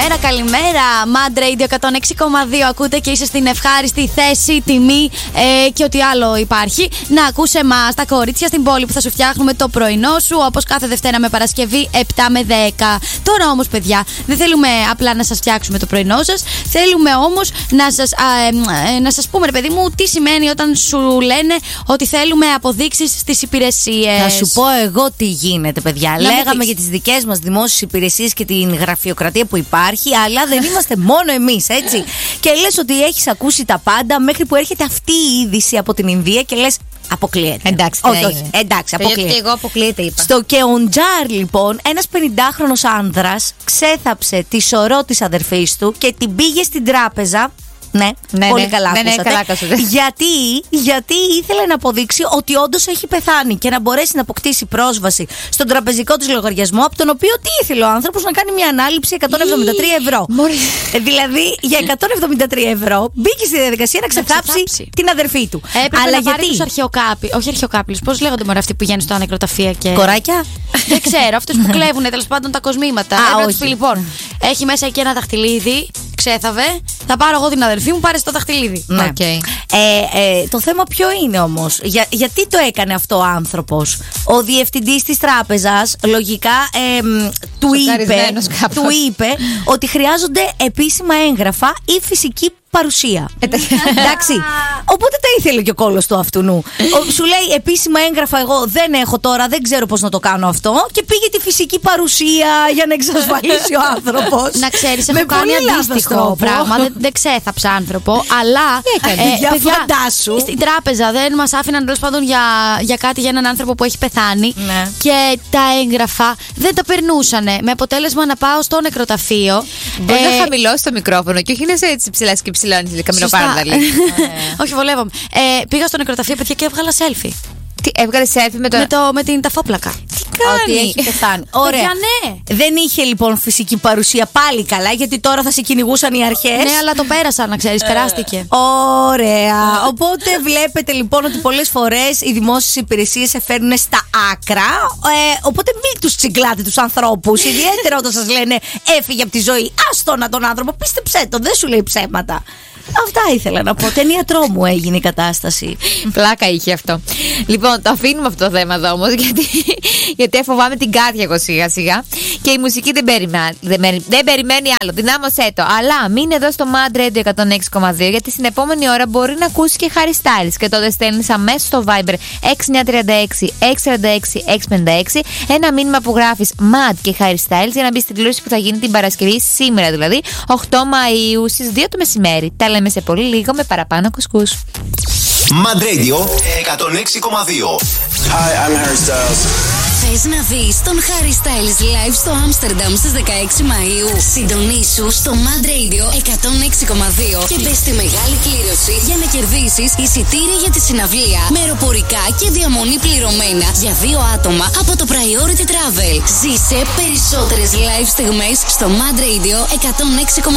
καλημέρα. Mad Radio 106,2 ακούτε και είσαι στην ευχάριστη θέση, τιμή και ό,τι άλλο υπάρχει. Να ακούς εμάς, τα κορίτσια στην πόλη που θα σου φτιάχνουμε το πρωινό σου, όπως κάθε Δευτέρα με Παρασκευή 7 με 10. Τώρα όμως, παιδιά, δεν θέλουμε απλά να σας φτιάξουμε το πρωινό σας. Θέλουμε όμως να σας πούμε, ρε παιδί μου, τι σημαίνει όταν σου λένε ότι θέλουμε αποδείξεις στις υπηρεσίες. Θα σου πω εγώ τι γίνεται, παιδιά. Λέγαμε για τις δικές μας δημόσιες υπηρεσίες και την γραφειοκρατία που υπάρχει, αλλά δεν είμαστε μόνο εμείς, έτσι. Και λες ότι έχεις ακούσει τα πάντα μέχρι που έρχεται αυτή η είδηση από την Ινδία και λες αποκλείεται. Εντάξει, όχι, εντάξει, αποκλείεται. Και εγώ αποκλείεται, είπα. Στο Κεοντζάρ, λοιπόν, ένας 50χρονος άνδρας ξέθαψε τη σωρό της αδερφής του και την πήγε στην τράπεζα. Ναι, πολύ καλά ακούσατε. Γιατί ήθελε να αποδείξει ότι όντως έχει πεθάνει και να μπορέσει να αποκτήσει πρόσβαση στον τραπεζικό της λογαριασμό, από τον οποίο τι ήθελε ο άνθρωπος? Να κάνει μια ανάληψη 173 ευρώ. Δηλαδή για 173 ευρώ μπήκε στη διαδικασία να ξεθάψει την αδερφή του. Αλλά να πάρει τους αρχαιοκάπηλους. Πώς λέγονται μωρέ αυτοί που πηγαίνουν στα νεκροταφεία και. Κοράκια? Δεν ξέρω, αυτούς που κλέβουν τέλος πάντων τα κοσμήματα. Όχι. Λοιπόν, έχει μέσα εκεί ένα δαχτυλίδι. Ξέθαβε, θα πάρω εγώ την αδερφή μου, πάρε το δαχτυλίδι. Ναι. Okay. Το θέμα ποιο είναι όμως? Γιατί το έκανε αυτό ο άνθρωπος? Ο διευθυντής της τράπεζας λογικά του είπε ότι χρειάζονται επίσημα έγγραφα ή φυσική παρουσία. Εντάξει. Οπότε τα ήθελε και ο κόλλος του αυτού. Σου λέει επίσημα έγγραφα εγώ δεν έχω τώρα, δεν ξέρω πώς να το κάνω αυτό. Και πήγε τη φυσική παρουσία για να εξασφαλίσει ο άνθρωπος. Να ξέρεις, έχω κάνει αντίστοιχο πράγμα. Δεν ξέθαψα άνθρωπο, αλλά. Για φαντάσου. Στην τράπεζα δεν μας άφηναν τέλος πάντων για κάτι, για έναν άνθρωπο που έχει πεθάνει. Ναι. Και τα έγγραφα δεν τα περνούσανε. Με αποτέλεσμα να πάω στο νεκροταφείο. Μπορεί να χαμηλώσει το μικρόφωνο και όχι να είσαι έτσι ψηλά και ψηλώνεις καμινοπάρδαλη. Όχι, βολεύομαι. Πήγα στο νεκροταφείο, παιδιά, και έβγαλα selfie. Τι, έβγαλε selfie με την ταφόπλακα. Ότι έχει πεθάνει. Ωραία. Ναι. Δεν είχε λοιπόν φυσική παρουσία, πάλι καλά, γιατί τώρα θα σε κυνηγούσαν οι αρχές. Ναι, αλλά το πέρασα, να ξέρεις, περάστηκε. Ωραία. Οπότε βλέπετε λοιπόν ότι πολλές φορές οι δημόσιες υπηρεσίες σε φέρνουν στα άκρα. Οπότε μην τους τσιγκλάτε τους ανθρώπους. Ιδιαίτερα όταν σας λένε έφυγε από τη ζωή. Άστονα τον άνθρωπο, πίστεψέ το, δεν σου λέει ψέματα. Αυτά ήθελα να πω. Ταινία τρόμου έγινε η κατάσταση. Πλάκα είχε αυτό. Λοιπόν, το αφήνουμε αυτό το θέμα εδώ όμως, γιατί φοβάμαι την Κάτια εγώ σιγά σιγά. Και η μουσική δεν περιμένει άλλο. Δυνάμωσέ το. Αλλά μείνε εδώ στο Mad Radio 106,2, γιατί στην επόμενη ώρα μπορεί να ακούσει και Harry Styles. Και τότε στέλνεις αμέσως στο Viber 6936-646-656 ένα μήνυμα που γράφεις Mad και Harry Styles για να μπει στην κλήρωση που θα γίνει την Παρασκευή, σήμερα δηλαδή, 8 Μαΐου στις 2 το μεσημέρι. Τα λέμε σε πολύ λίγο με παραπάνω κουσκούς. Mad Radio 106,2. Hi, I'm Harry Styles. Θες να δεις τον Harry Styles live στο Άμστερνταμ στις 16 Μαΐου? Συντονίσου στο Mad Radio 106,2 και μπες στη μεγάλη κλήρωση για να κερδίσεις εισιτήρια για τη συναυλία με αεροπορικά και διαμονή πληρωμένα για 2 άτομα από το Priority Travel. Ζήσε περισσότερες live στιγμές στο Mad Radio 106,2.